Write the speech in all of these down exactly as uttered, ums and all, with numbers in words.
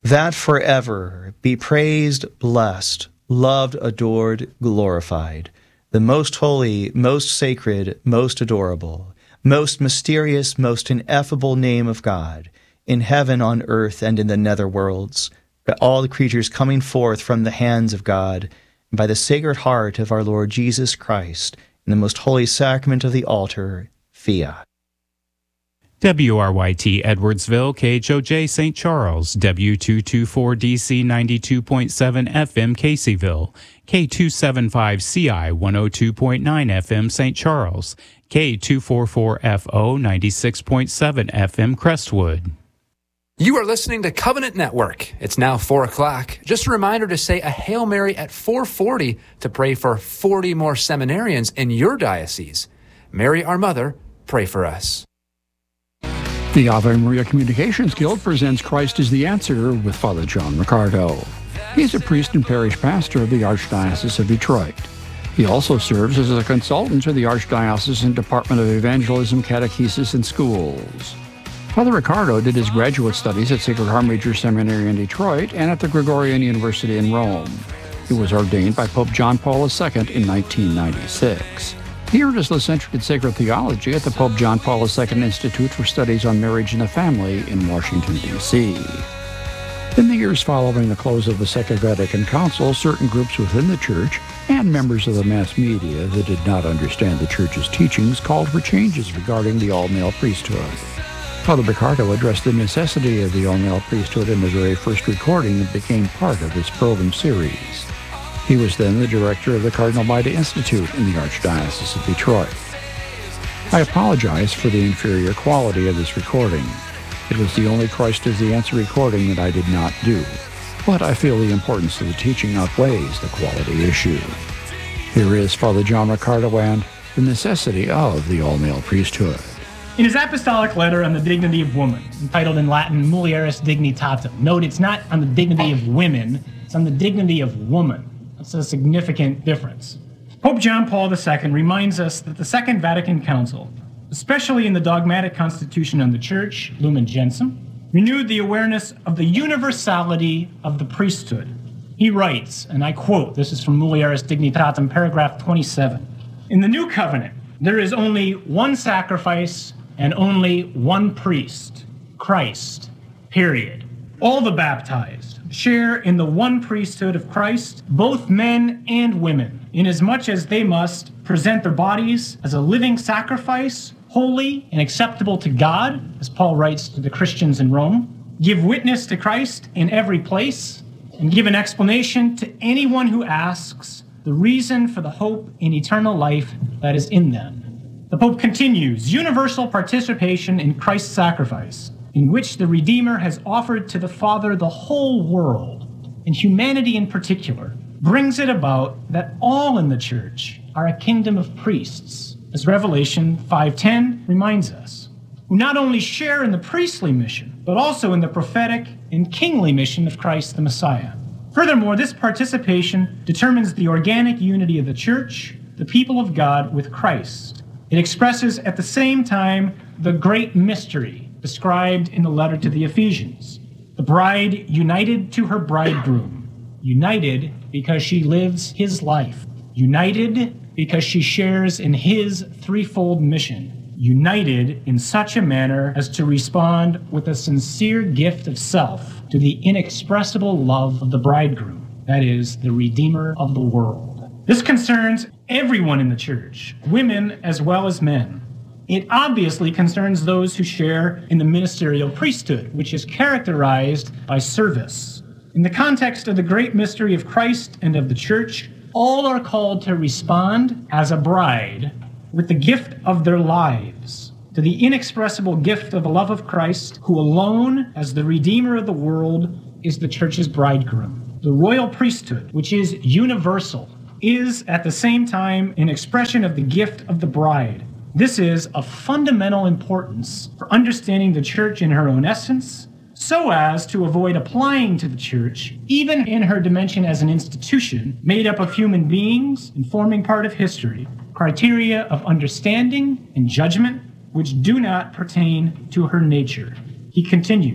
that forever be praised, blessed, loved, adored, glorified, the most holy, most sacred, most adorable, most mysterious, most ineffable name of God, in heaven, on earth, and in the nether worlds, by all the creatures coming forth from the hands of God, and by the Sacred Heart of our Lord Jesus Christ, in the most holy sacrament of the altar, Fiat. W R Y T Edwardsville, K H O J Saint Charles, W two twenty-four D C ninety-two point seven F M Caseyville, K two seventy-five C I one oh two point nine F M Saint Charles, K two forty-four F O ninety-six point seven F M Crestwood. You are listening to Covenant Network. It's now four o'clock. Just a reminder to say a Hail Mary at four forty to pray for forty more seminarians in your diocese. Mary, our Mother, pray for us. The Ave Maria Communications Guild presents Christ is the Answer with Father John Riccardo. He is a priest and parish pastor of the Archdiocese of Detroit. He also serves as a consultant to the Archdiocesan Department of Evangelism, Catechesis, and Schools. Father Riccardo did his graduate studies at Sacred Heart Major Seminary in Detroit and at the Gregorian University in Rome. He was ordained by Pope John Paul the Second in nineteen ninety-six. He earned his licentiate in sacred theology at the Pope John Paul the Second Institute for Studies on Marriage and the Family in Washington, D C In the years following the close of the Second Vatican Council, certain groups within the Church and members of the mass media that did not understand the Church's teachings called for changes regarding the all-male priesthood. Father Riccardo addressed the necessity of the all-male priesthood in the very first recording that became part of this program series. He was then the director of the Cardinal Bida Institute in the Archdiocese of Detroit. I apologize for the inferior quality of this recording. It was the only Christ is the Answer recording that I did not do, but I feel the importance of the teaching outweighs the quality issue. Here is Father John Riccardo and the necessity of the all-male priesthood. In his apostolic letter on the dignity of woman, entitled in Latin Mulieris Dignitatem, note it's not on the dignity of women, it's on the dignity of woman. That's a significant difference. Pope John Paul the Second reminds us that the Second Vatican Council, especially in the dogmatic constitution on the Church, Lumen Gentium, renewed the awareness of the universality of the priesthood. He writes, and I quote, this is from Mulieris Dignitatem, paragraph twenty-seven, "In the new covenant, there is only one sacrifice and only one priest, Christ, period. All the baptized share in the one priesthood of Christ, both men and women, inasmuch as they must present their bodies as a living sacrifice, holy and acceptable to God, as Paul writes to the Christians in Rome, give witness to Christ in every place, and give an explanation to anyone who asks the reason for the hope in eternal life that is in them." The Pope continues, "Universal participation in Christ's sacrifice, in which the Redeemer has offered to the Father the whole world, and humanity in particular, brings it about that all in the Church are a kingdom of priests, as Revelation five ten reminds us, who not only share in the priestly mission, but also in the prophetic and kingly mission of Christ the Messiah. Furthermore, this participation determines the organic unity of the Church, the people of God, with Christ. It expresses at the same time the great mystery described in the letter to the Ephesians, the bride united to her bridegroom, united because she lives his life, united because she shares in his threefold mission, united in such a manner as to respond with a sincere gift of self to the inexpressible love of the bridegroom, that is, the Redeemer of the world. This concerns everyone in the Church, women as well as men. It obviously concerns those who share in the ministerial priesthood, which is characterized by service. In the context of the great mystery of Christ and of the Church, all are called to respond as a bride with the gift of their lives to the inexpressible gift of the love of Christ, who alone, as the Redeemer of the world, is the Church's bridegroom. The royal priesthood, which is universal, is at the same time an expression of the gift of the bride. This is of fundamental importance for understanding the Church in her own essence, so as to avoid applying to the Church, even in her dimension as an institution made up of human beings and forming part of history, criteria of understanding and judgment which do not pertain to her nature. He continues,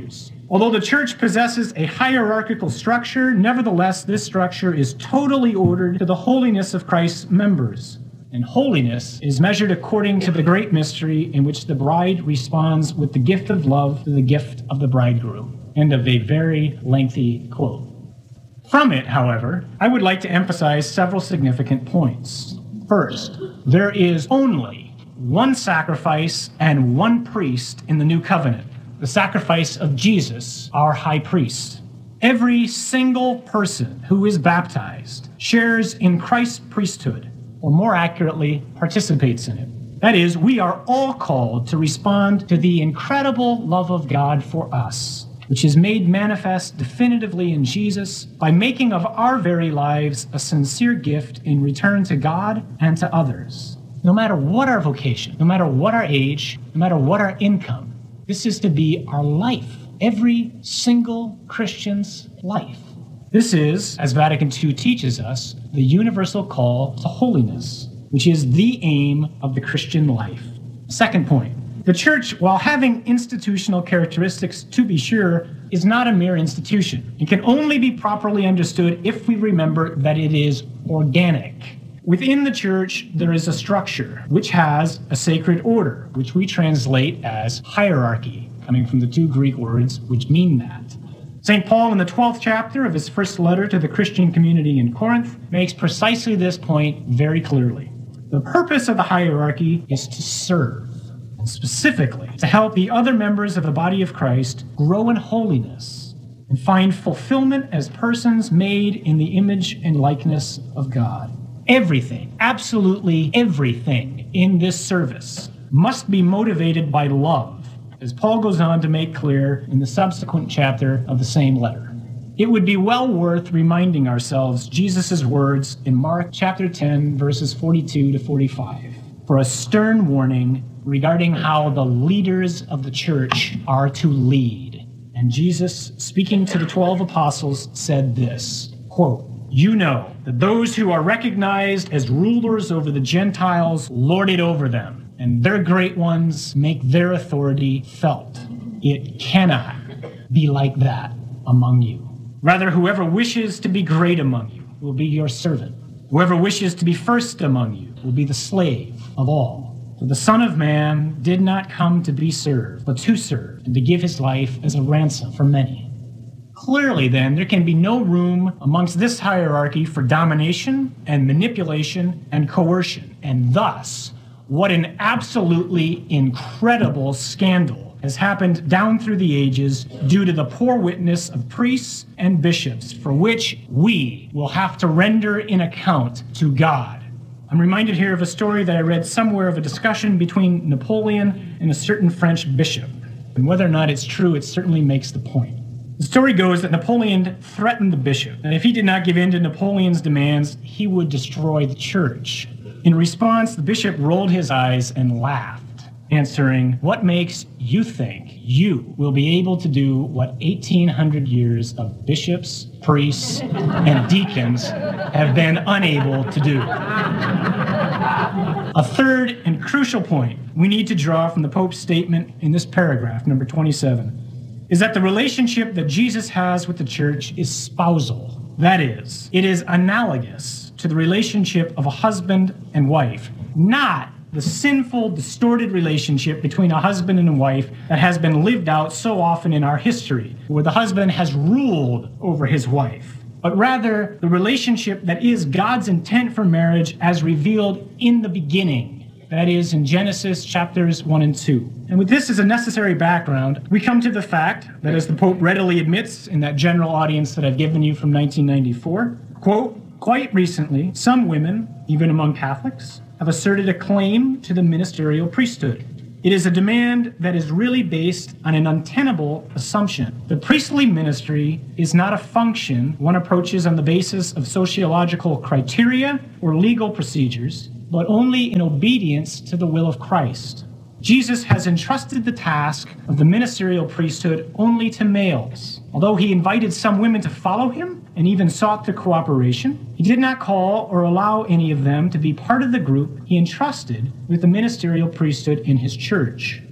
Although the church possesses a hierarchical structure, nevertheless, this structure is totally ordered to the holiness of Christ's members. And holiness is measured according to the great mystery in which the bride responds with the gift of love to the gift of the bridegroom. End of a very lengthy quote. From it, however, I would like to emphasize several significant points. First, there is only one sacrifice and one priest in the new covenant, the sacrifice of Jesus, our high priest. Every single person who is baptized shares in Christ's priesthood, or more accurately, participates in it. That is, we are all called to respond to the incredible love of God for us, which is made manifest definitively in Jesus by making of our very lives a sincere gift in return to God and to others. No matter what our vocation, no matter what our age, no matter what our income, this is to be our life, every single Christian's life. This is, as Vatican Two teaches us, the universal call to holiness, which is the aim of the Christian life. Second point, the church, while having institutional characteristics to be sure, is not a mere institution. It can only be properly understood if we remember that it is organic. Within the church, there is a structure which has a sacred order, which we translate as hierarchy, coming from the two Greek words which mean that. Saint Paul, in the twelfth chapter of his first letter to the Christian community in Corinth, makes precisely this point very clearly. The purpose of the hierarchy is to serve, and specifically to help the other members of the body of Christ grow in holiness and find fulfillment as persons made in the image and likeness of God. Everything, absolutely everything in this service must be motivated by love, as Paul goes on to make clear in the subsequent chapter of the same letter. It would be well worth reminding ourselves Jesus' words in Mark chapter ten, verses forty-two to forty-five, for a stern warning regarding how the leaders of the church are to lead. And Jesus, speaking to the twelve apostles, said this, quote, "You know that those who are recognized as rulers over the Gentiles lord it over them, and their great ones make their authority felt. It cannot be like that among you. Rather, whoever wishes to be great among you will be your servant. Whoever wishes to be first among you will be the slave of all. For the Son of Man did not come to be served, but to serve, and to give his life as a ransom for many." Clearly, then, there can be no room amongst this hierarchy for domination and manipulation and coercion, and thus, what an absolutely incredible scandal has happened down through the ages due to the poor witness of priests and bishops, for which we will have to render an account to God. I'm reminded here of a story that I read somewhere of a discussion between Napoleon and a certain French bishop. And whether or not it's true, it certainly makes the point. The story goes that Napoleon threatened the bishop, and if he did not give in to Napoleon's demands, he would destroy the church. In response, the bishop rolled his eyes and laughed, answering, "What makes you think you will be able to do what eighteen hundred years of bishops, priests, and deacons have been unable to do?" A third and crucial point we need to draw from the Pope's statement in this paragraph, number twenty-seven, is that the relationship that Jesus has with the church is spousal. That is, it is analogous to the relationship of a husband and wife, not the sinful, distorted relationship between a husband and a wife that has been lived out so often in our history, where the husband has ruled over his wife, but rather the relationship that is God's intent for marriage as revealed in the beginning. That is, in Genesis chapters one and two. And with this as a necessary background, we come to the fact that, as the Pope readily admits in that general audience that I've given you from nineteen ninety-four, quote, "Quite recently, some women, even among Catholics, have asserted a claim to the ministerial priesthood. It is a demand that is really based on an untenable assumption. The priestly ministry is not a function one approaches on the basis of sociological criteria or legal procedures, but only in obedience to the will of Christ. Jesus has entrusted the task of the ministerial priesthood only to males. Although he invited some women to follow him and even sought their cooperation, he did not call or allow any of them to be part of the group he entrusted with the ministerial priesthood in his church.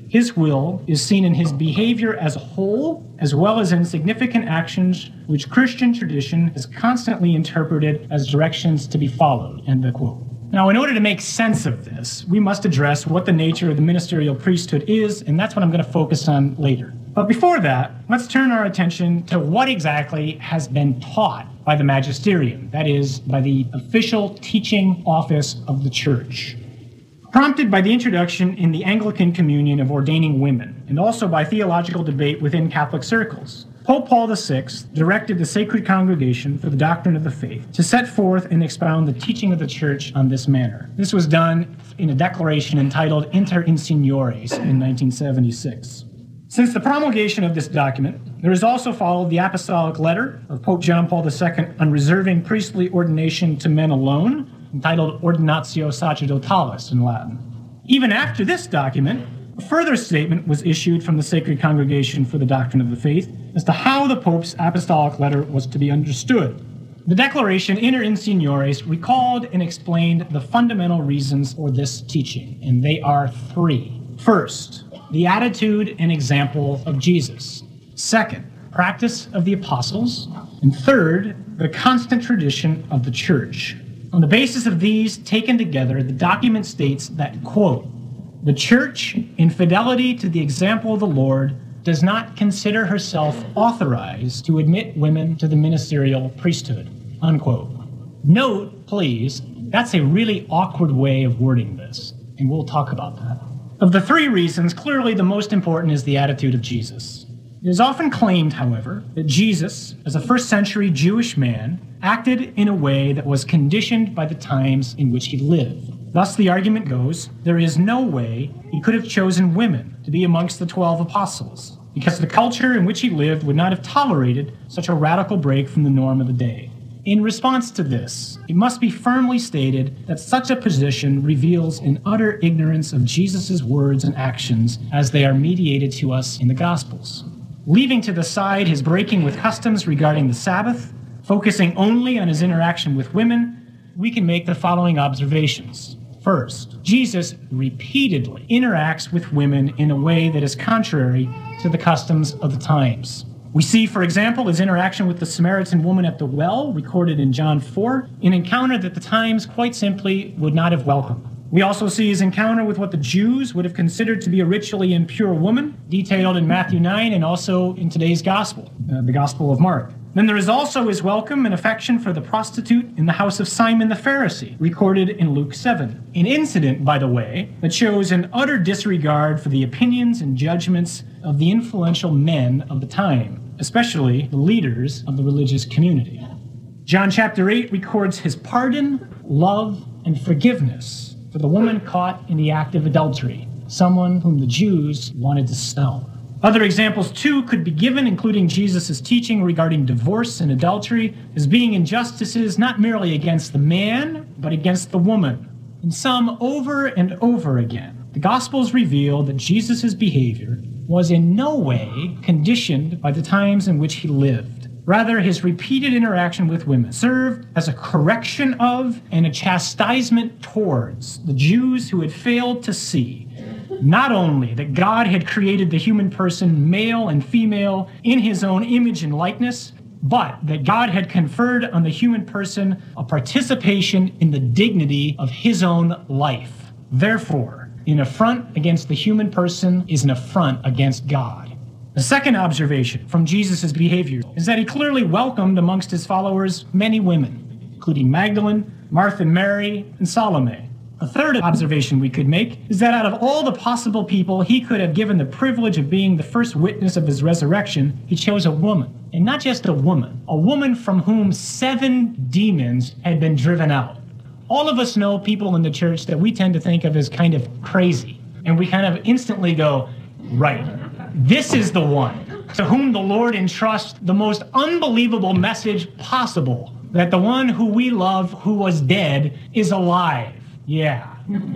His will is seen in his behavior as a whole, as well as in significant actions which Christian tradition has constantly interpreted as directions to be followed. End of quote. Now, in order to make sense of this, we must address what the nature of the ministerial priesthood is, and that's what I'm going to focus on later. But before that, let's turn our attention to what exactly has been taught by the magisterium, that is, by the official teaching office of the church. Prompted by the introduction in the Anglican Communion of ordaining women, and also by theological debate within Catholic circles, Pope Paul the Sixth directed the Sacred Congregation for the Doctrine of the Faith to set forth and expound the teaching of the Church on this manner. This was done in a declaration entitled Inter Insignores in nineteen seventy-six. Since the promulgation of this document, there has also followed the apostolic letter of Pope John Paul the Second on reserving priestly ordination to men alone, entitled Ordinatio Sacerdotalis in Latin. Even after this document, a further statement was issued from the Sacred Congregation for the Doctrine of the Faith as to how the Pope's apostolic letter was to be understood. The declaration Inter Insignores recalled and explained the fundamental reasons for this teaching, and they are three. First, the attitude and example of Jesus. Second, practice of the apostles. And third, the constant tradition of the church. On the basis of these taken together, the document states that, quote, the church, in fidelity to the example of the Lord, does not consider herself authorized to admit women to the ministerial priesthood, unquote. Note, please, that's a really awkward way of wording this, and we'll talk about that. Of the three reasons, clearly the most important is the attitude of Jesus. It is often claimed, however, that Jesus, as a first century Jewish man, acted in a way that was conditioned by the times in which he lived. Thus, the argument goes, there is no way he could have chosen women to be amongst the twelve apostles, because the culture in which he lived would not have tolerated such a radical break from the norm of the day. In response to this, it must be firmly stated that such a position reveals an utter ignorance of Jesus' words and actions as they are mediated to us in the Gospels. Leaving to the side his breaking with customs regarding the Sabbath, focusing only on his interaction with women, we can make the following observations. First, Jesus repeatedly interacts with women in a way that is contrary to the customs of the times. We see, for example, his interaction with the Samaritan woman at the well, recorded in John four, an encounter that the times quite simply would not have welcomed. We also see his encounter with what the Jews would have considered to be a ritually impure woman, detailed in Matthew nine and also in today's Gospel, uh, the Gospel of Mark. Then there is also his welcome and affection for the prostitute in the house of Simon the Pharisee, recorded in Luke seven. An incident, by the way, that shows an utter disregard for the opinions and judgments of the influential men of the time, especially the leaders of the religious community. John chapter eight records his pardon, love, and forgiveness for the woman caught in the act of adultery, someone whom the Jews wanted to stone. Other examples, too, could be given, including Jesus' teaching regarding divorce and adultery as being injustices not merely against the man, but against the woman. And some over and over again, the Gospels reveal that Jesus' behavior was in no way conditioned by the times in which he lived. Rather, his repeated interaction with women served as a correction of and a chastisement towards the Jews who had failed to see not only that God had created the human person male and female in his own image and likeness, but that God had conferred on the human person a participation in the dignity of his own life. Therefore, an affront against the human person is an affront against God. The second observation from Jesus' behavior is that he clearly welcomed amongst his followers many women, including Magdalene, Martha and Mary, and Salome. A third observation we could make is that out of all the possible people he could have given the privilege of being the first witness of his resurrection, he chose a woman. And not just a woman, a woman from whom seven demons had been driven out. All of us know people in the church that we tend to think of as kind of crazy. And we kind of instantly go, right, this is the one to whom the Lord entrusts the most unbelievable message possible, that the one who we love, who was dead, is alive. Yeah.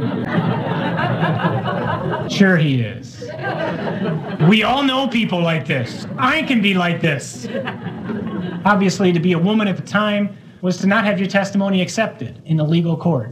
Sure he is. We all know people like this. I can be like this. Obviously, to be a woman at the time was to not have your testimony accepted in a legal court.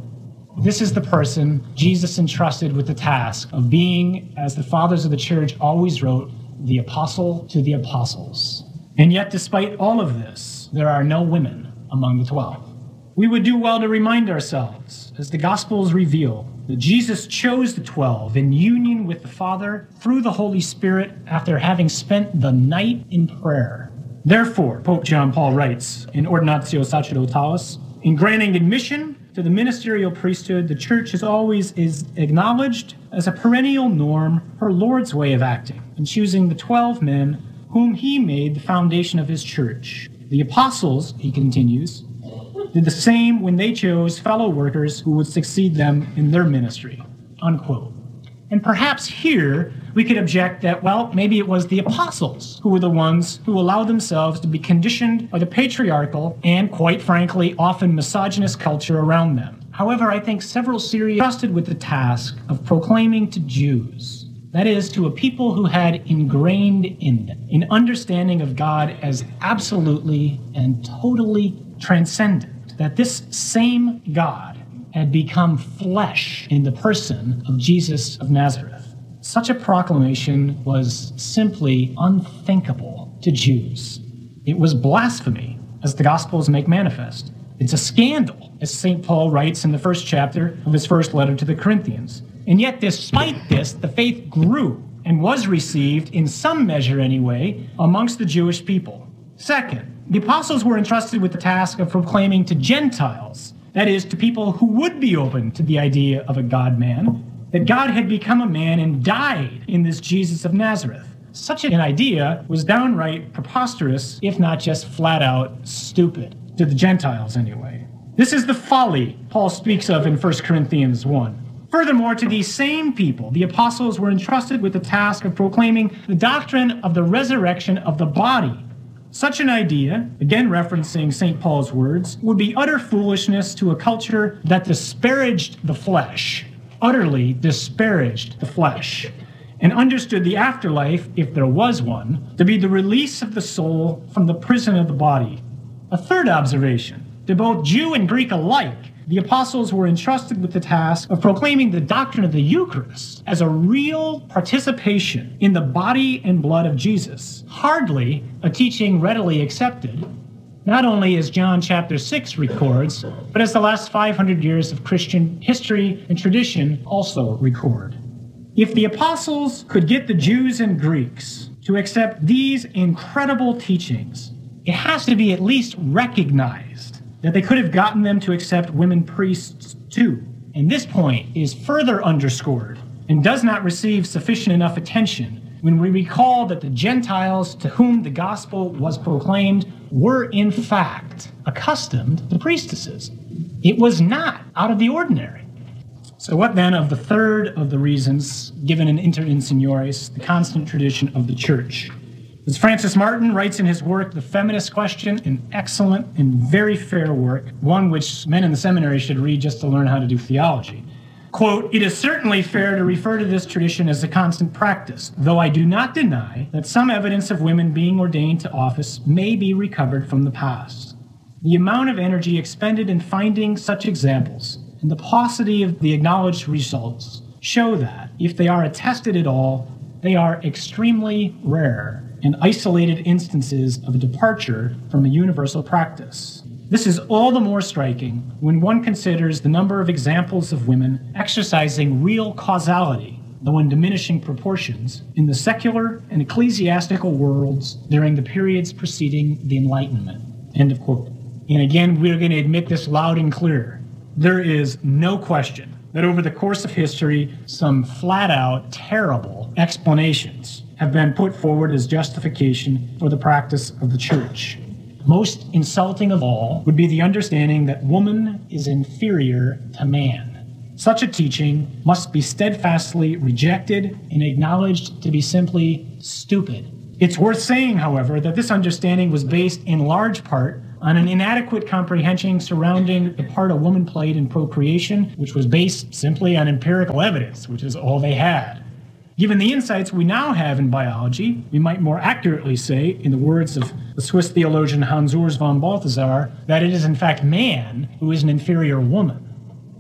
This is the person Jesus entrusted with the task of being, as the fathers of the church always wrote, the apostle to the apostles. And yet, despite all of this, there are no women among the twelve. We would do well to remind ourselves, as the Gospels reveal, that Jesus chose the twelve in union with the Father through the Holy Spirit after having spent the night in prayer. Therefore, Pope John Paul writes in Ordinatio Sacerdotalis, in granting admission to the ministerial priesthood, the Church is always is acknowledged as a perennial norm, her Lord's way of acting, in choosing the twelve men whom he made the foundation of his Church. The apostles, he continues, did the same when they chose fellow workers who would succeed them in their ministry, unquote. And perhaps here we could object that, well, maybe it was the apostles who were the ones who allowed themselves to be conditioned by the patriarchal and, quite frankly, often misogynist culture around them. However, I think several Syrians trusted with the task of proclaiming to Jews, that is, to a people who had ingrained in them an understanding of God as absolutely and totally transcendent, that this same God had become flesh in the person of Jesus of Nazareth. Such a proclamation was simply unthinkable to Jews. It was blasphemy, as the Gospels make manifest. It's a scandal, as Saint Paul writes in the first chapter of his first letter to the Corinthians. And yet, despite this, the faith grew and was received, in some measure anyway, amongst the Jewish people. Second, the apostles were entrusted with the task of proclaiming to Gentiles, that is, to people who would be open to the idea of a God-man, that God had become a man and died in this Jesus of Nazareth. Such an idea was downright preposterous, if not just flat-out stupid, to the Gentiles anyway. This is the folly Paul speaks of in First Corinthians one. Furthermore, to these same people, the apostles were entrusted with the task of proclaiming the doctrine of the resurrection of the body. Such an idea, again referencing Saint Paul's words, would be utter foolishness to a culture that disparaged the flesh, utterly disparaged the flesh, and understood the afterlife, if there was one, to be the release of the soul from the prison of the body. A third observation, to both Jew and Greek alike, the apostles were entrusted with the task of proclaiming the doctrine of the Eucharist as a real participation in the body and blood of Jesus, hardly a teaching readily accepted, not only as John chapter six records, but as the last five hundred years of Christian history and tradition also record. If the apostles could get the Jews and Greeks to accept these incredible teachings, it has to be at least recognized that they could have gotten them to accept women priests too. And this point is further underscored and does not receive sufficient enough attention when we recall that the Gentiles to whom the gospel was proclaimed were in fact accustomed to priestesses. It was not out of the ordinary. So what then of the third of the reasons given in Inter Insignores, the constant tradition of the Church? As Francis Martin writes in his work, The Feminist Question, an excellent and very fair work, one which men in the seminary should read just to learn how to do theology. Quote, it is certainly fair to refer to this tradition as a constant practice, though I do not deny that some evidence of women being ordained to office may be recovered from the past. The amount of energy expended in finding such examples and the paucity of the acknowledged results show that, if they are attested at all, they are extremely rare and isolated instances of a departure from a universal practice. This is all the more striking when one considers the number of examples of women exercising real causality, though in diminishing proportions, in the secular and ecclesiastical worlds during the periods preceding the Enlightenment. End of quote. And again, we're going to admit this loud and clear. There is no question that over the course of history, some flat-out terrible explanations have been put forward as justification for the practice of the Church. Most insulting of all would be the understanding that woman is inferior to man. Such a teaching must be steadfastly rejected and acknowledged to be simply stupid. It's worth saying, however, that this understanding was based in large part on an inadequate comprehension surrounding the part a woman played in procreation, which was based simply on empirical evidence, which is all they had. Given the insights we now have in biology, we might more accurately say, in the words of the Swiss theologian Hans Urs von Balthasar, that it is in fact man who is an inferior woman.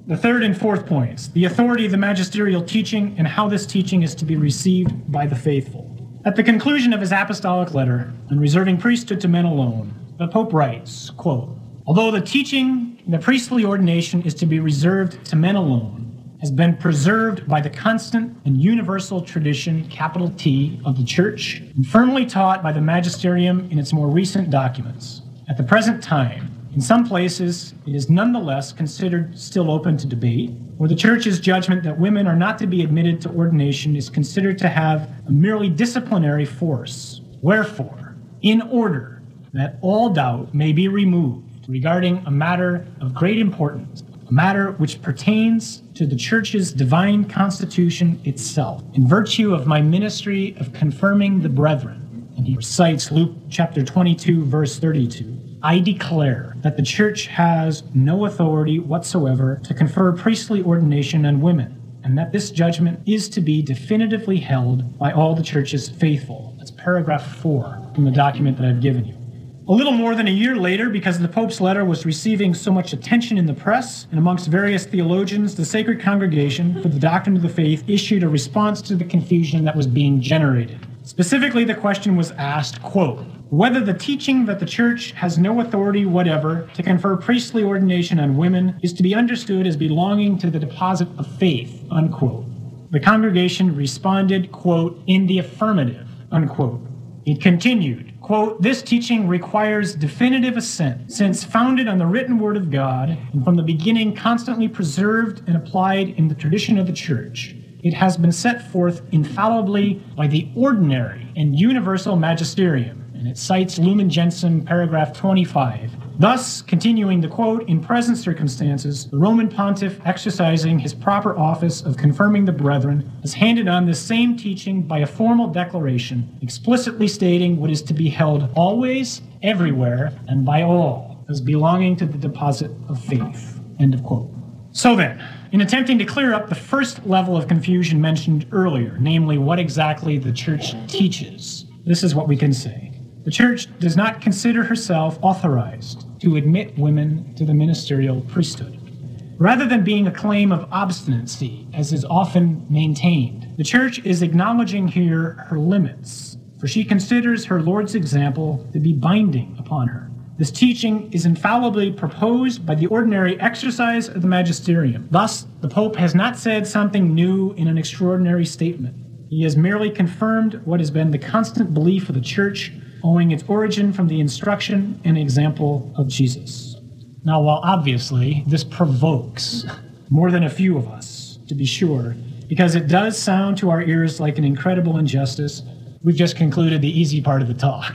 The third and fourth points, the authority of the magisterial teaching and how this teaching is to be received by the faithful. At the conclusion of his apostolic letter on reserving priesthood to men alone, the Pope writes, quote, although the teaching, the priestly ordination is to be reserved to men alone, has been preserved by the constant and universal tradition, capital T, of the Church, and firmly taught by the magisterium in its more recent documents. At the present time, in some places, it is nonetheless considered still open to debate, where the Church's judgment that women are not to be admitted to ordination is considered to have a merely disciplinary force. Wherefore, in order that all doubt may be removed regarding a matter of great importance, a matter which pertains to the Church's divine constitution itself, in virtue of my ministry of confirming the brethren, and he recites Luke chapter twenty-two, verse thirty-two, I declare that the Church has no authority whatsoever to confer priestly ordination on women, and that this judgment is to be definitively held by all the Church's faithful. That's paragraph four from the document that I've given you. A little more than a year later, because the Pope's letter was receiving so much attention in the press and amongst various theologians, the Sacred Congregation for the Doctrine of the Faith issued a response to the confusion that was being generated. Specifically, the question was asked, quote, whether the teaching that the Church has no authority whatever to confer priestly ordination on women is to be understood as belonging to the deposit of faith, unquote. The congregation responded, quote, in the affirmative, unquote. It continued, quote, this teaching requires definitive assent, since founded on the written word of God, and from the beginning constantly preserved and applied in the tradition of the Church. It has been set forth infallibly by the ordinary and universal magisterium, and it cites Lumen Gentium, paragraph twenty-five. Thus, continuing the quote, in present circumstances, the Roman pontiff, exercising his proper office of confirming the brethren, has handed on this same teaching by a formal declaration, explicitly stating what is to be held always, everywhere, and by all, as belonging to the deposit of faith. End of quote. So then, in attempting to clear up the first level of confusion mentioned earlier, namely what exactly the Church teaches, this is what we can say. The Church does not consider herself authorized to admit women to the ministerial priesthood. Rather than being a claim of obstinacy, as is often maintained, the Church is acknowledging here her limits, for she considers her Lord's example to be binding upon her. This teaching is infallibly proposed by the ordinary exercise of the magisterium. Thus, the Pope has not said something new in an extraordinary statement. He has merely confirmed what has been the constant belief of the Church, owing its origin from the instruction and example of Jesus. Now, while obviously this provokes more than a few of us, to be sure, because it does sound to our ears like an incredible injustice, we've just concluded the easy part of the talk.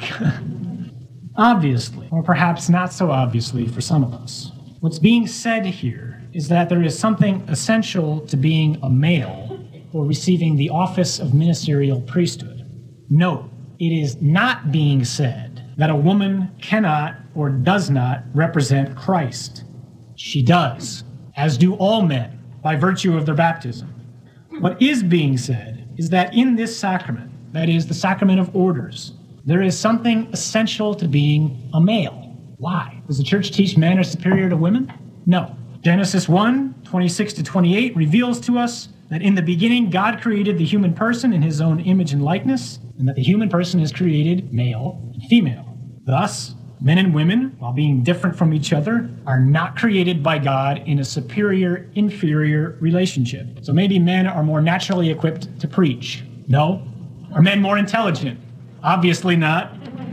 Obviously, or perhaps not so obviously for some of us, what's being said here is that there is something essential to being a male or receiving the office of ministerial priesthood. Note, it is not being said that a woman cannot or does not represent Christ. She does, as do all men, by virtue of their baptism. What is being said is that in this sacrament, that is, the sacrament of orders, there is something essential to being a male. Why? Does the Church teach men are superior to women? No. Genesis one, twenty-six to twenty-eight reveals to us that in the beginning God created the human person in his own image and likeness, and that the human person is created male and female. Thus, men and women, while being different from each other, are not created by God in a superior-inferior relationship. So maybe men are more naturally equipped to preach. No. Are men more intelligent? Obviously not.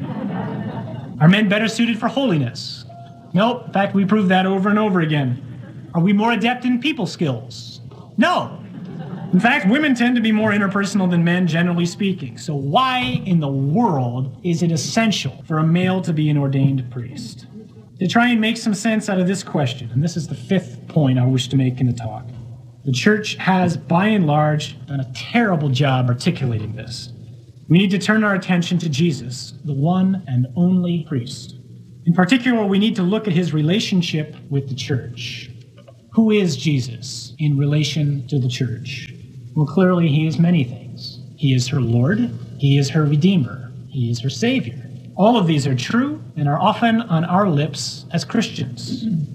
Are men better suited for holiness? Nope. In fact, we proved that over and over again. Are we more adept in people skills? No. In fact, women tend to be more interpersonal than men, generally speaking. So why in the world is it essential for a male to be an ordained priest? To try and make some sense out of this question, and this is the fifth point I wish to make in the talk, the Church has, by and large, done a terrible job articulating this. We need to turn our attention to Jesus, the one and only priest. In particular, we need to look at his relationship with the Church. Who is Jesus in relation to the Church? Well, clearly he is many things. He is her Lord, he is her Redeemer, he is her Savior. All of these are true and are often on our lips as Christians.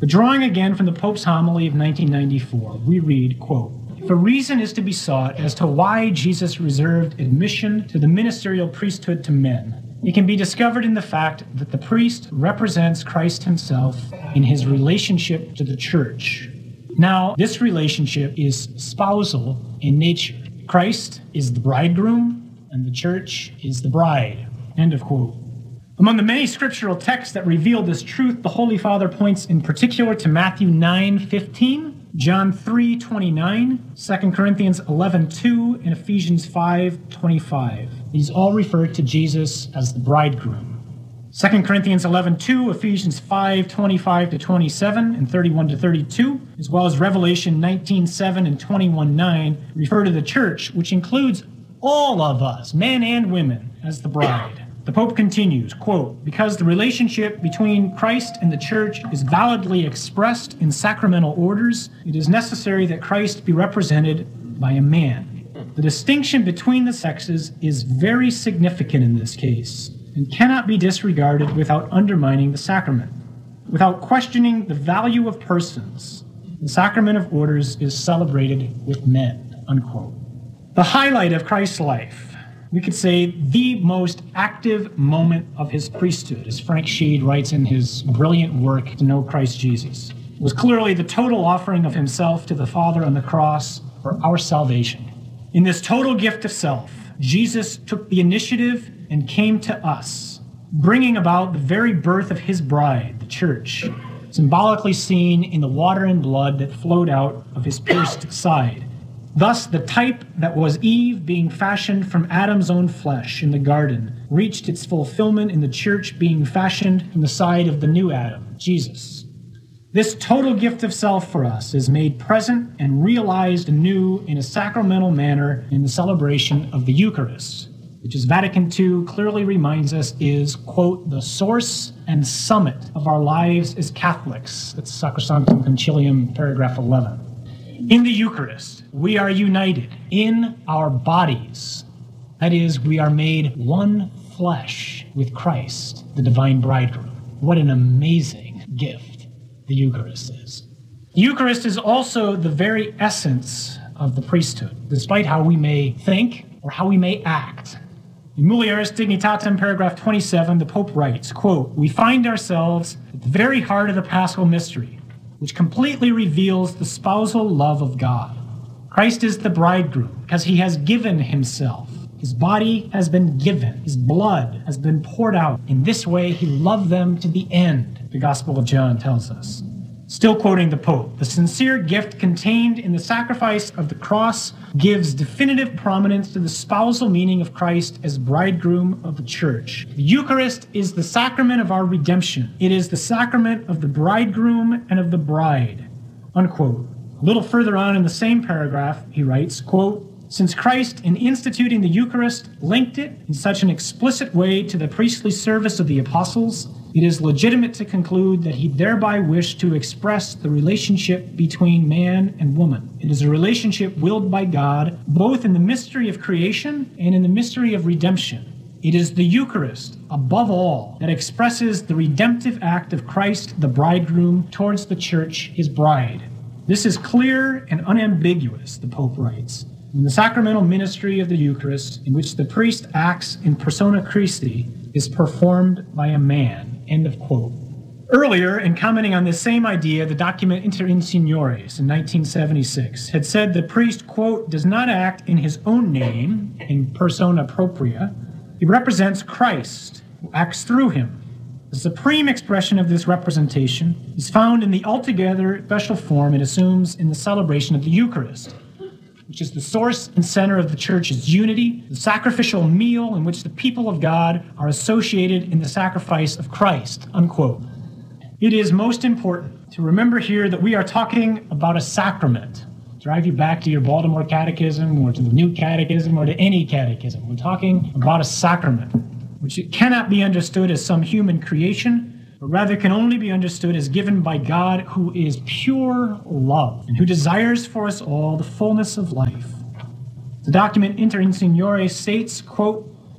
But drawing again from the Pope's homily of nineteen ninety-four, we read, quote, "If a reason is to be sought as to why Jesus reserved admission to the ministerial priesthood to men, it can be discovered in the fact that the priest represents Christ himself in his relationship to the church. Now, this relationship is spousal in nature. Christ is the bridegroom, and the church is the bride." End of quote. Among the many scriptural texts that reveal this truth, the Holy Father points in particular to Matthew nine fifteen, John three twenty-nine, Second Corinthians eleven two, and Ephesians five twenty-five. These all refer to Jesus as the bridegroom. Second Corinthians eleven two, Ephesians five twenty-five to twenty-seven, and thirty-one to thirty-two, as well as Revelation nineteen seven and twenty-one nine, refer to the church, which includes all of us, men and women, as the bride. The Pope continues, quote, "Because the relationship between Christ and the church is validly expressed in sacramental orders, it is necessary that Christ be represented by a man. The distinction between the sexes is very significant in this case and cannot be disregarded without undermining the sacrament. Without questioning the value of persons, the sacrament of orders is celebrated with men," unquote. The highlight of Christ's life, we could say the most active moment of his priesthood, as Frank Sheed writes in his brilliant work, To Know Christ Jesus, was clearly the total offering of himself to the Father on the cross for our salvation. In this total gift of self, Jesus took the initiative and came to us, bringing about the very birth of his bride, the church, symbolically seen in the water and blood that flowed out of his pierced side. Thus, the type that was Eve being fashioned from Adam's own flesh in the garden reached its fulfillment in the church being fashioned from the side of the new Adam, Jesus. This total gift of self for us is made present and realized anew in a sacramental manner in the celebration of the Eucharist, which, as Vatican two clearly reminds us, is, quote, "the source and summit of our lives as Catholics." That's Sacrosanctum Concilium, paragraph eleven. In the Eucharist, we are united in our bodies. That is, we are made one flesh with Christ, the divine bridegroom. What an amazing gift the Eucharist is. The Eucharist is also the very essence of the priesthood, despite how we may think or how we may act. In Mulieris Dignitatem, paragraph twenty-seven, the Pope writes, quote, "We find ourselves at the very heart of the Paschal mystery, which completely reveals the spousal love of God. Christ is the bridegroom because he has given himself. His body has been given. His blood has been poured out. In this way, he loved them to the end," the Gospel of John tells us. Still quoting the Pope, "The sincere gift contained in the sacrifice of the cross gives definitive prominence to the spousal meaning of Christ as bridegroom of the church. The Eucharist is the sacrament of our redemption. It is the sacrament of the bridegroom and of the bride," unquote. A little further on in the same paragraph, he writes, quote, "Since Christ, in instituting the Eucharist, linked it in such an explicit way to the priestly service of the apostles, it is legitimate to conclude that he thereby wished to express the relationship between man and woman. It is a relationship willed by God, both in the mystery of creation and in the mystery of redemption. It is the Eucharist, above all, that expresses the redemptive act of Christ, the bridegroom, towards the church, his bride. This is clear and unambiguous," the Pope writes, "in the sacramental ministry of the Eucharist, in which the priest acts in persona Christi, is performed by a man." End of quote. Earlier, in commenting on this same idea, the document Inter Insignores in nineteen seventy-six had said the priest, quote, "does not act in his own name, in persona propria. He represents Christ, who acts through him. The supreme expression of this representation is found in the altogether special form it assumes in the celebration of the Eucharist, which is the source and center of the church's unity, the sacrificial meal in which the people of God are associated in the sacrifice of Christ," unquote. It is most important to remember here that we are talking about a sacrament. Drive you back to your Baltimore Catechism or to the New Catechism or to any catechism. We're talking about a sacrament, which cannot be understood as some human creation, but rather can only be understood as given by God, who is pure love and who desires for us all the fullness of life. The document Inter Insignores states, quote,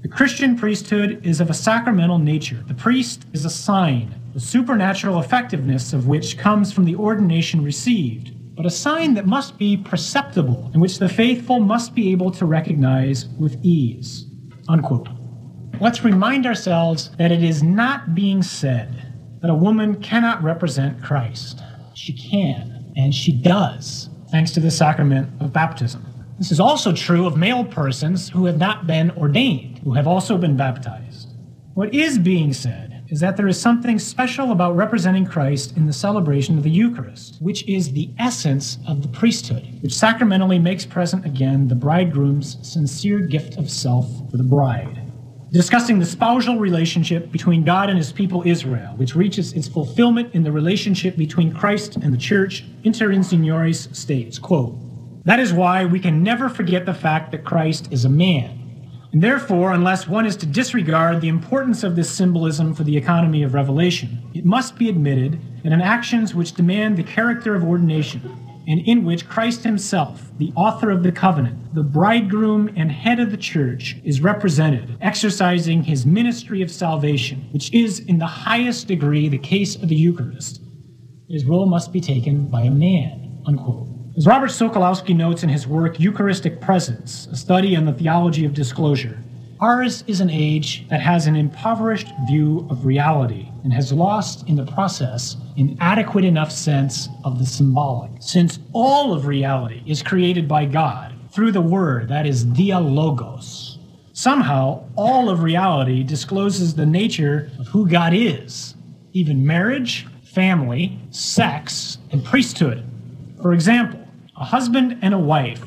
The Christian priesthood is of a sacramental nature. The priest is a sign, the supernatural effectiveness of which comes from the ordination received, but a sign that must be perceptible, and which the faithful must be able to recognize with ease." Unquote. Let's remind ourselves that it is not being said that a woman cannot represent Christ. She can, and she does, thanks to the sacrament of baptism. This is also true of male persons who have not been ordained, who have also been baptized. What is being said is that there is something special about representing Christ in the celebration of the Eucharist, which is the essence of the priesthood, which sacramentally makes present again the bridegroom's sincere gift of self for the bride. Discussing the spousal relationship between God and his people Israel, which reaches its fulfillment in the relationship between Christ and the church, Inter Insigniores states, quote, "That is why we can never forget the fact that Christ is a man. And therefore, unless one is to disregard the importance of this symbolism for the economy of revelation, it must be admitted that in actions which demand the character of ordination, and in which Christ himself, the author of the covenant, the bridegroom and head of the church, is represented, exercising his ministry of salvation, which is in the highest degree the case of the Eucharist, his role must be taken by a man." Unquote. As Robert Sokolowski notes in his work Eucharistic Presence, a study on the theology of disclosure, ours is an age that has an impoverished view of reality and has lost in the process an adequate enough sense of the symbolic. Since all of reality is created by God through the word, that is dialogos, somehow all of reality discloses the nature of who God is, even marriage, family, sex, and priesthood. For example, a husband and a wife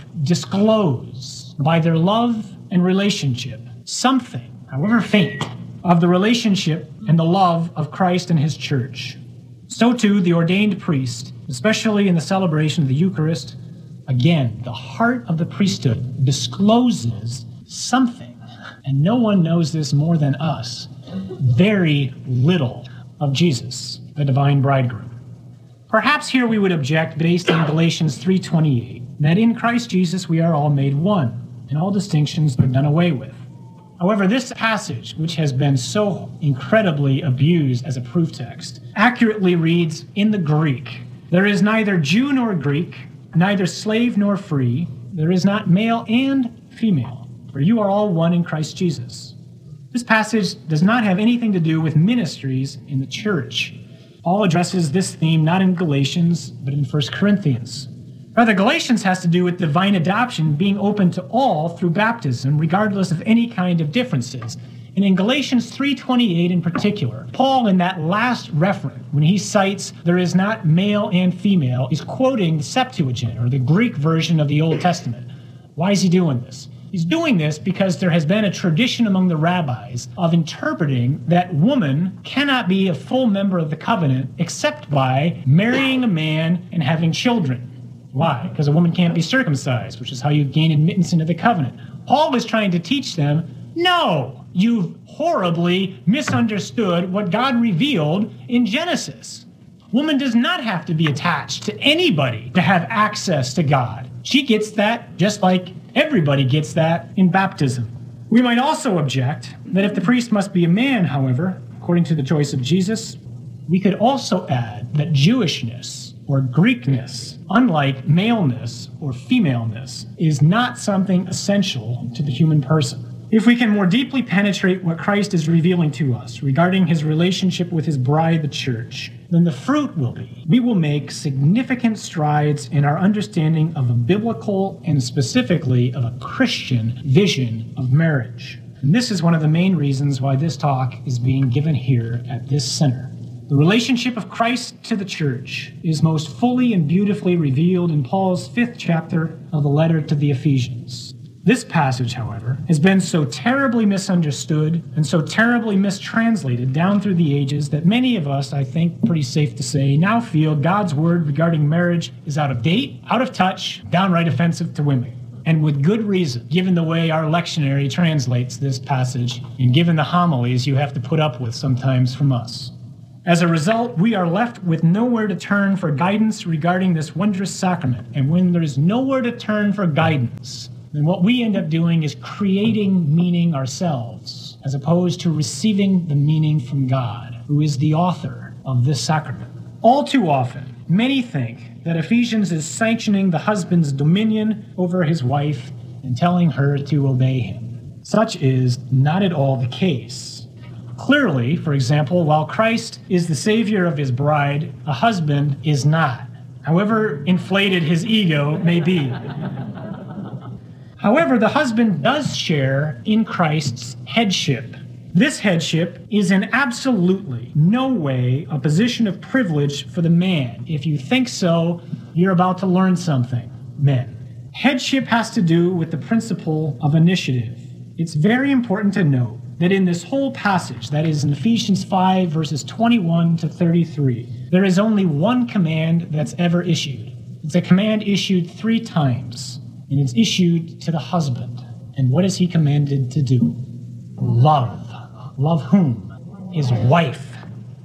disclose by their love and relationship something, however faint, of the relationship and the love of Christ and his church. So too, the ordained priest, especially in the celebration of the Eucharist, again, the heart of the priesthood discloses something, and no one knows this more than us, very little of Jesus, the divine bridegroom. Perhaps here we would object based on Galatians three twenty-eight, that in Christ Jesus we are all made one, and all distinctions are done away with. However, this passage, which has been so incredibly abused as a proof text, accurately reads in the Greek, "There is neither Jew nor Greek, neither slave nor free, there is not male and female, for you are all one in Christ Jesus." This passage does not have anything to do with ministries in the church. Paul addresses this theme not in Galatians, but in First Corinthians. Rather, Galatians has to do with divine adoption being open to all through baptism, regardless of any kind of differences. And in Galatians three twenty-eight in particular, Paul, in that last referent, when he cites there is not male and female, is quoting the Septuagint, or the Greek version of the Old Testament. Why is he doing this? He's doing this because there has been a tradition among the rabbis of interpreting that woman cannot be a full member of the covenant except by marrying a man and having children. Why? Because a woman can't be circumcised, which is how you gain admittance into the covenant. Paul was trying to teach them, no, you've horribly misunderstood what God revealed in Genesis. Woman does not have to be attached to anybody to have access to God. She gets that just like everybody gets that in baptism. We might also object that if the priest must be a man, however, according to the choice of Jesus, we could also add that Jewishness or Greekness, unlike maleness or femaleness, is not something essential to the human person. If we can more deeply penetrate what Christ is revealing to us regarding his relationship with his bride, the church, then the fruit will be, we will make significant strides in our understanding of a biblical and specifically of a Christian vision of marriage. And this is one of the main reasons why this talk is being given here at this center. The relationship of Christ to the church is most fully and beautifully revealed in Paul's fifth chapter of the letter to the Ephesians. This passage, however, has been so terribly misunderstood and so terribly mistranslated down through the ages that many of us, I think pretty safe to say, now feel God's word regarding marriage is out of date, out of touch, downright offensive to women. And with good reason, given the way our lectionary translates this passage and given the homilies you have to put up with sometimes from us. As a result, we are left with nowhere to turn for guidance regarding this wondrous sacrament. And when there is nowhere to turn for guidance, then what we end up doing is creating meaning ourselves, as opposed to receiving the meaning from God, who is the author of this sacrament. All too often, many think that Ephesians is sanctioning the husband's dominion over his wife and telling her to obey him. Such is not at all the case. Clearly, for example, while Christ is the savior of his bride, a husband is not, however inflated his ego may be. However, the husband does share in Christ's headship. This headship is in absolutely no way a position of privilege for the man. If you think so, you're about to learn something, men. Headship has to do with the principle of initiative. It's very important to note that in this whole passage, that is in Ephesians five, verses twenty-one to thirty-three, there is only one command that's ever issued. It's a command issued three times, and it's issued to the husband. And what is he commanded to do? Love. Love whom? His wife.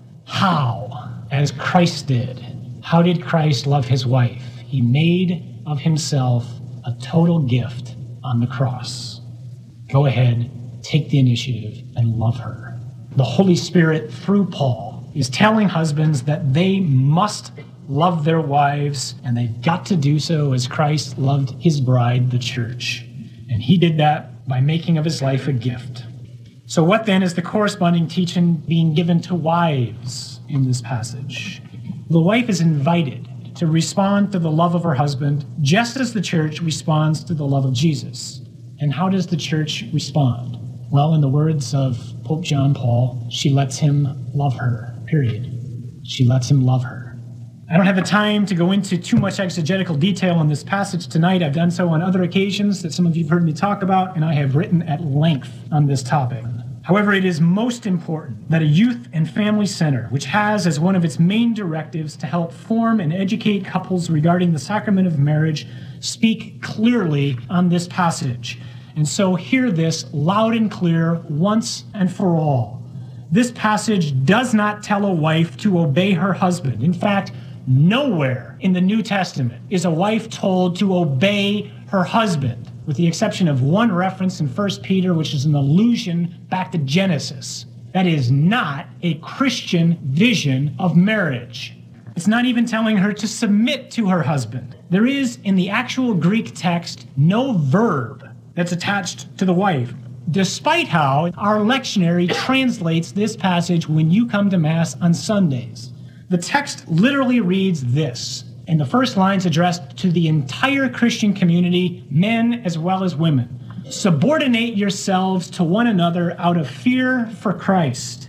How? As Christ did. How did Christ love his wife? He made of himself a total gift on the cross. Go ahead, take the initiative, and love her. The Holy Spirit, through Paul, is telling husbands that they must love their wives, and they've got to do so as Christ loved his bride, the church. And he did that by making of his life a gift. So what then is the corresponding teaching being given to wives in this passage? The wife is invited to respond to the love of her husband, just as the church responds to the love of Jesus. And how does the church respond? Well, in the words of Pope John Paul, she lets him love her, period. She lets him love her. I don't have the time to go into too much exegetical detail on this passage tonight. I've done so on other occasions that some of you have heard me talk about, and I have written at length on this topic. However, it is most important that a youth and family center, which has as one of its main directives to help form and educate couples regarding the sacrament of marriage, speak clearly on this passage. And so hear this loud and clear once and for all. This passage does not tell a wife to obey her husband. In fact, nowhere in the New Testament is a wife told to obey her husband, with the exception of one reference in First Peter, which is an allusion back to Genesis. That is not a Christian vision of marriage. It's not even telling her to submit to her husband. There is, in the actual Greek text, no verb that's attached to the wife, despite how our lectionary translates this passage when you come to Mass on Sundays. The text literally reads this, and the first line's addressed to the entire Christian community, men as well as women. Subordinate yourselves to one another out of fear for Christ.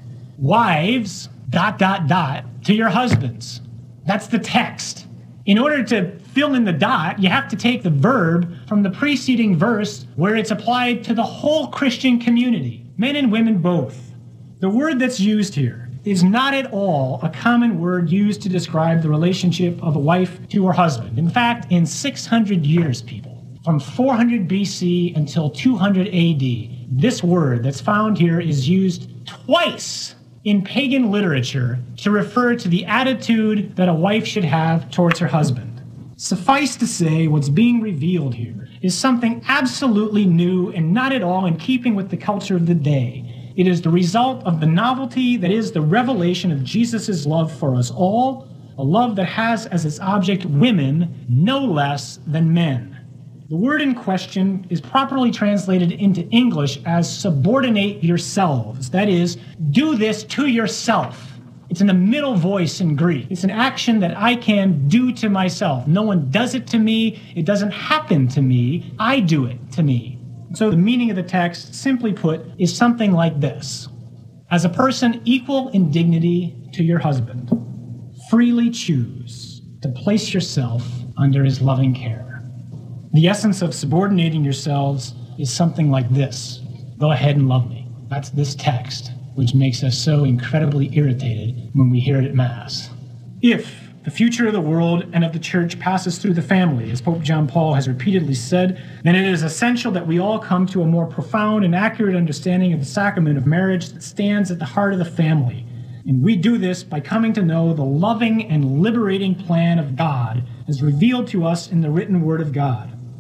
Wives, dot, dot, dot, to your husbands. That's the text. In order to fill in the dot, you have to take the verb from the preceding verse where it's applied to the whole Christian community, men and women both. The word that's used here is not at all a common word used to describe the relationship of a wife to her husband. In fact, in six hundred years, people, from four hundred B C until two hundred A D, this word that's found here is used twice in pagan literature to refer to the attitude that a wife should have towards her husband. Suffice to say, what's being revealed here is something absolutely new and not at all in keeping with the culture of the day. It is the result of the novelty that is the revelation of Jesus' love for us all, a love that has as its object women no less than men. The word in question is properly translated into English as subordinate yourselves. That is, do this to yourself. It's in the middle voice in Greek. It's an action that I can do to myself. No one does it to me. It doesn't happen to me. I do it to me. So the meaning of the text, simply put, is something like this. As a person equal in dignity to your husband, freely choose to place yourself under his loving care. The essence of subordinating yourselves is something like this. Go ahead and love me. That's this text, which makes us so incredibly irritated when we hear it at Mass. If the future of the world and of the church passes through the family, as Pope John Paul has repeatedly said, then it is essential that we all come to a more profound and accurate understanding of the sacrament of marriage that stands at the heart of the family. And we do this by coming to know the loving and liberating plan of God as revealed to us in the written Word of God.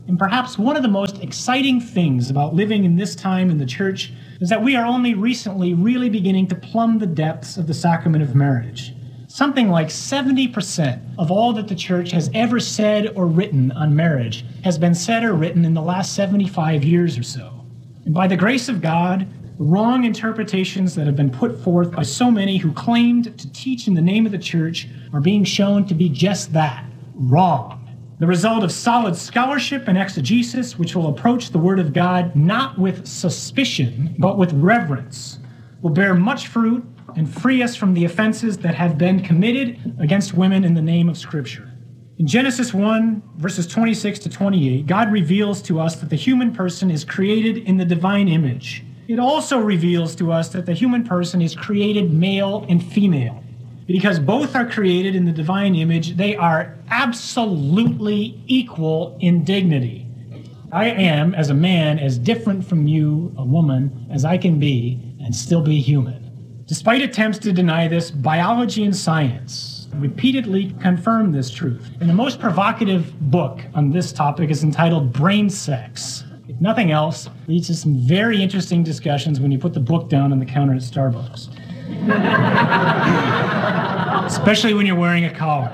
And perhaps one of the most exciting things about living in this time in the church is that we are only recently really beginning to plumb the depths of the sacrament of marriage. Something like seventy percent of all that the church has ever said or written on marriage has been said or written in the last seventy-five years or so. And by the grace of God, the wrong interpretations that have been put forth by so many who claimed to teach in the name of the church are being shown to be just that, wrong. The result of solid scholarship and exegesis, which will approach the Word of God not with suspicion, but with reverence, will bear much fruit and free us from the offenses that have been committed against women in the name of Scripture. In Genesis one, verses twenty-six to twenty-eight, God reveals to us that the human person is created in the divine image. It also reveals to us that the human person is created male and female. Because both are created in the divine image, they are absolutely equal in dignity. I am, as a man, as different from you, a woman, as I can be, and still be human. Despite attempts to deny this, biology and science repeatedly confirm this truth. And the most provocative book on this topic is entitled Brain Sex. If nothing else, leads to some very interesting discussions when you put the book down on the counter at Starbucks. Especially when you're wearing a collar.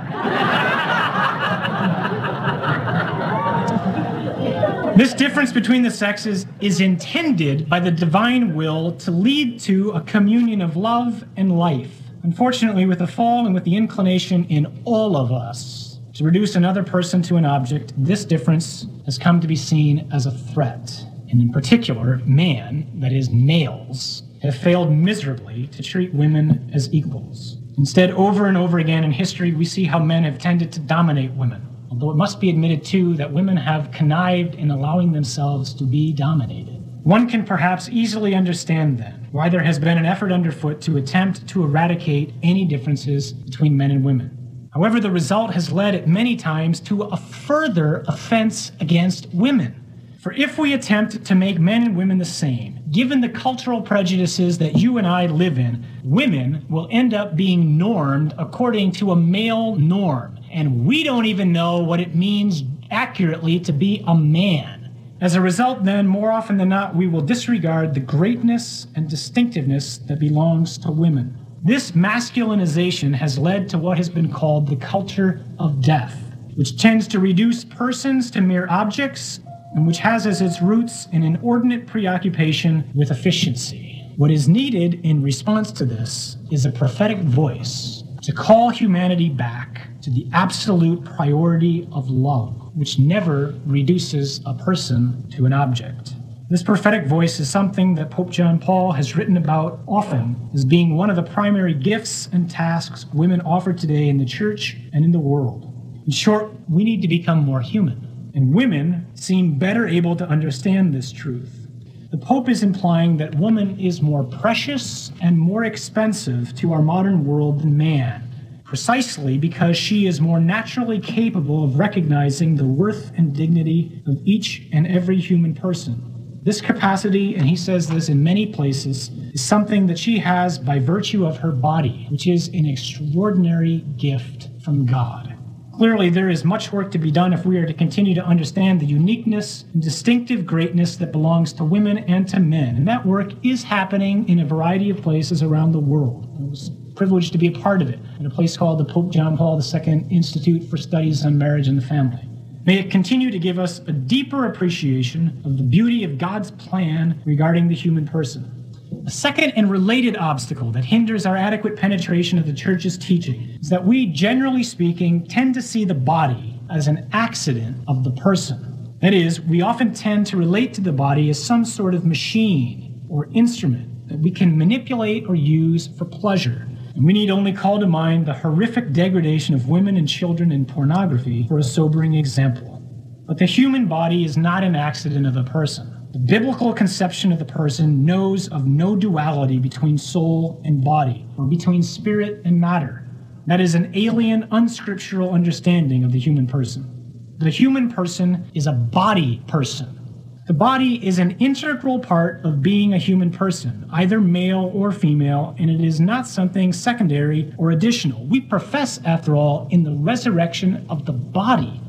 This difference between the sexes is intended by the divine will to lead to a communion of love and life. Unfortunately, with the fall and with the inclination in all of us to reduce another person to an object, this difference has come to be seen as a threat. And in particular, man, that is males, have failed miserably to treat women as equals. Instead, over and over again in history, we see how men have tended to dominate women. Although it must be admitted, too, that women have connived in allowing themselves to be dominated. One can perhaps easily understand, then, why there has been an effort underfoot to attempt to eradicate any differences between men and women. However, the result has led at many times to a further offense against women. For if we attempt to make men and women the same, given the cultural prejudices that you and I live in, women will end up being normed according to a male norm. And we don't even know what it means accurately to be a man. As a result, then, more often than not, we will disregard the greatness and distinctiveness that belongs to women. This masculinization has led to what has been called the culture of death, which tends to reduce persons to mere objects and which has as its roots an inordinate preoccupation with efficiency. What is needed in response to this is a prophetic voice to call humanity back to the absolute priority of love, which never reduces a person to an object. This prophetic voice is something that Pope John Paul has written about often as being one of the primary gifts and tasks women offer today in the church and in the world. In short, we need to become more human. And women seem better able to understand this truth. The Pope is implying that woman is more precious and more expensive to our modern world than man, precisely because she is more naturally capable of recognizing the worth and dignity of each and every human person. This capacity, and he says this in many places, is something that she has by virtue of her body, which is an extraordinary gift from God. Clearly, there is much work to be done if we are to continue to understand the uniqueness and distinctive greatness that belongs to women and to men. And that work is happening in a variety of places around the world. I was privileged to be a part of it in a place called the Pope John Paul the Second Institute for Studies on Marriage and the Family. May it continue to give us a deeper appreciation of the beauty of God's plan regarding the human person. A second and related obstacle that hinders our adequate penetration of the church's teaching is that we, generally speaking, tend to see the body as an accident of the person. That is, we often tend to relate to the body as some sort of machine or instrument that we can manipulate or use for pleasure. And we need only call to mind the horrific degradation of women and children in pornography for a sobering example. But the human body is not an accident of a person. The biblical conception of the person knows of no duality between soul and body, or between spirit and matter. That is an alien, unscriptural understanding of the human person. The human person is a body person. The body is an integral part of being a human person, either male or female, and it is not something secondary or additional. We profess, after all, in the resurrection of the body.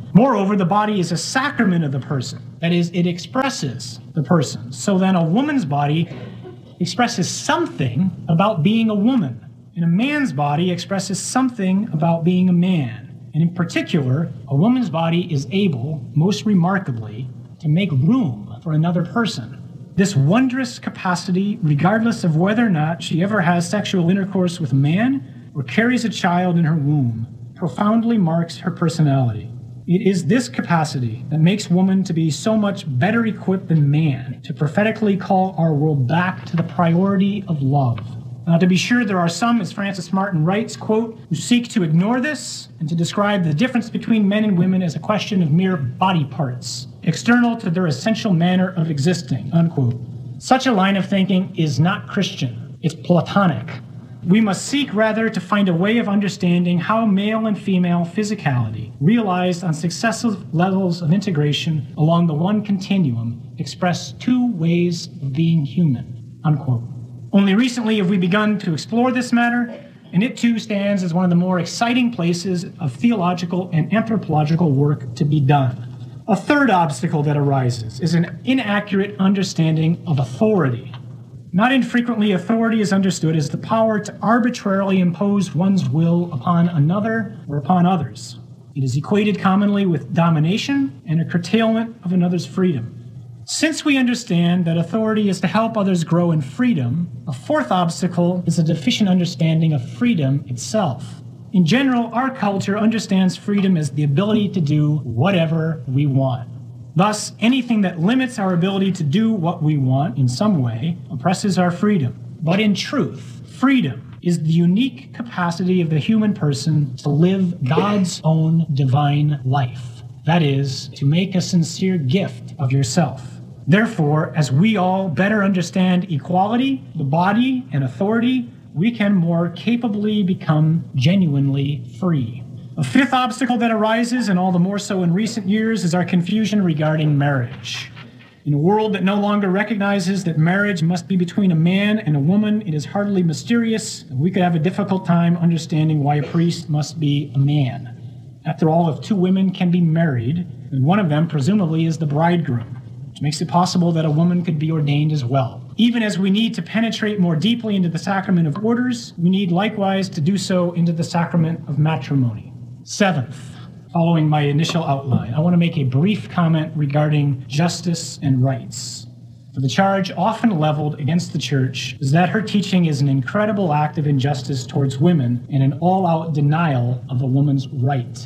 Moreover, the body is a sacrament of the person. That is, it expresses the person. So then a woman's body expresses something about being a woman, and a man's body expresses something about being a man. And in particular, a woman's body is able, most remarkably, to make room for another person. This wondrous capacity, regardless of whether or not she ever has sexual intercourse with a man or carries a child in her womb, profoundly marks her personality. It is this capacity that makes woman to be so much better equipped than man to prophetically call our world back to the priority of love. Now, to be sure, there are some, as Francis Martin writes, quote, who seek to ignore this and to describe the difference between men and women as a question of mere body parts, external to their essential manner of existing, unquote. Such a line of thinking is not Christian. It's Platonic. We must seek rather to find a way of understanding how male and female physicality, realized on successive levels of integration along the one continuum, express two ways of being human, unquote. Only recently have we begun to explore this matter, and it too stands as one of the more exciting places of theological and anthropological work to be done. A third obstacle that arises is an inaccurate understanding of authority. Not infrequently, authority is understood as the power to arbitrarily impose one's will upon another or upon others. It is equated commonly with domination and a curtailment of another's freedom. Since we understand that authority is to help others grow in freedom, a fourth obstacle is a deficient understanding of freedom itself. In general, our culture understands freedom as the ability to do whatever we want. Thus, anything that limits our ability to do what we want in some way oppresses our freedom. But in truth, freedom is the unique capacity of the human person to live God's own divine life. That is, to make a sincere gift of yourself. Therefore, as we all better understand equality, the body, and authority, we can more capably become genuinely free. A fifth obstacle that arises, and all the more so in recent years, is our confusion regarding marriage. In a world that no longer recognizes that marriage must be between a man and a woman, it is hardly mysterious that we could have a difficult time understanding why a priest must be a man. After all, if two women can be married, then one of them presumably is the bridegroom, which makes it possible that a woman could be ordained as well. Even as we need to penetrate more deeply into the sacrament of orders, we need likewise to do so into the sacrament of matrimony. Seventh, following my initial outline, I want to make a brief comment regarding justice and rights. For the charge often leveled against the church is that her teaching is an incredible act of injustice towards women and an all-out denial of a woman's right.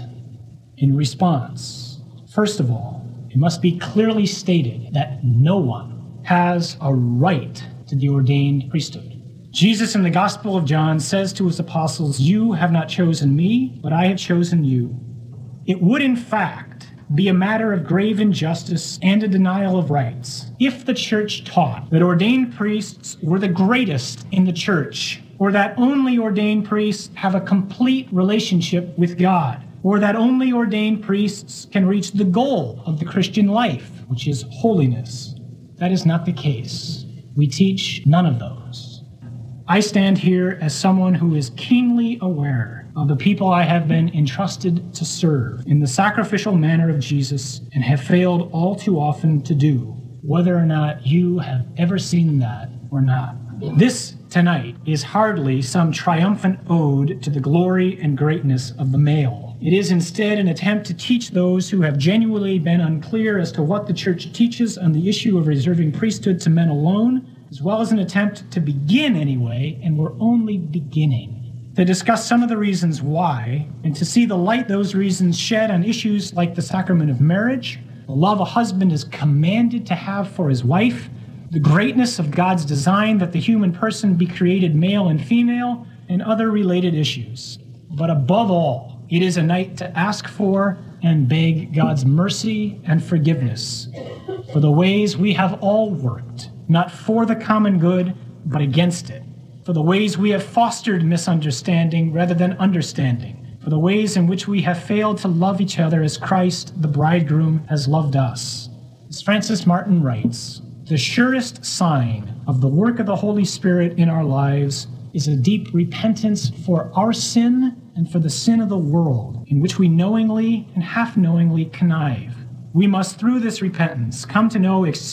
In response, first of all, it must be clearly stated that no one has a right to the ordained priesthood. Jesus in the Gospel of John says to his apostles, "You have not chosen me, but I have chosen you." It would, in fact, be a matter of grave injustice and a denial of rights if the church taught that ordained priests were the greatest in the church, or that only ordained priests have a complete relationship with God, or that only ordained priests can reach the goal of the Christian life, which is holiness. That is not the case. We teach none of those. I stand here as someone who is keenly aware of the people I have been entrusted to serve in the sacrificial manner of Jesus and have failed all too often to do, whether or not you have ever seen that or not. This tonight is hardly some triumphant ode to the glory and greatness of the male. It is instead an attempt to teach those who have genuinely been unclear as to what the church teaches on the issue of reserving priesthood to men alone, as well as an attempt to begin anyway, and we're only beginning, to discuss some of the reasons why, and to see the light those reasons shed on issues like the sacrament of marriage, the love a husband is commanded to have for his wife, the greatness of God's design that the human person be created male and female, and other related issues. But above all, it is a night to ask for and beg God's mercy and forgiveness for the ways we have all worked, not for the common good, but against it, for the ways we have fostered misunderstanding rather than understanding, for the ways in which we have failed to love each other as Christ, the bridegroom, has loved us. As Francis Martin writes, the surest sign of the work of the Holy Spirit in our lives is a deep repentance for our sin and for the sin of the world, in which we knowingly and half-knowingly connive. We must, through this repentance, come to know